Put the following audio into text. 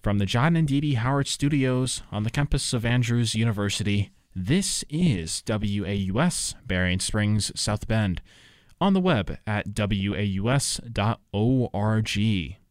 From the John and Dee Dee Howard Studios on the campus of Andrews University, this is WAUS, Berrien Springs, South Bend, on the web at waus.org.